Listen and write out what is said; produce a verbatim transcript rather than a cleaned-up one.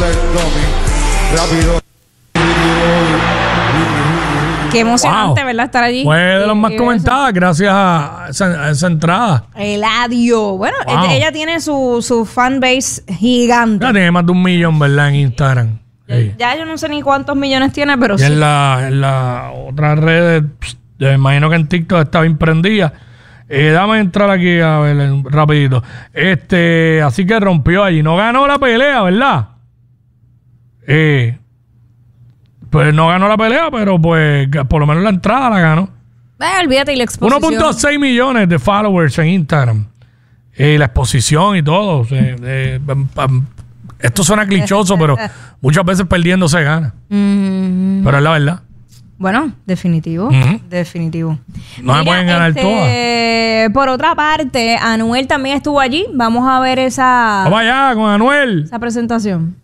let's go, mi. Rápido. Qué emocionante, wow. ¿Verdad? Estar allí. Fue de los más comentadas gracias a esa, a esa entrada. Eladio. Bueno, wow. ella tiene su, su fanbase gigante. Ya tiene más de un millón, ¿verdad? En Instagram. Ya, sí. ya yo no sé ni cuántos millones tiene, pero y sí. En la, en la otra red, me imagino que en TikTok estaba imprendida. Eh, dame entrar aquí a ver rapidito. Este, así que rompió allí. No ganó la pelea, ¿verdad? Eh... Pues no ganó la pelea, pero pues por lo menos la entrada la ganó. Eh, olvídate y la exposición. uno punto seis millones de followers en Instagram. Y la exposición y todo. O sea, eh, um, esto suena clichoso, pero muchas veces perdiendo se gana. Mm-hmm. Pero es la verdad. Bueno, definitivo. Mm-hmm. Definitivo. No se pueden ganar este, todas. Por otra parte, Anuel también estuvo allí. Vamos a ver esa... Vamos allá con Anuel. Esa presentación.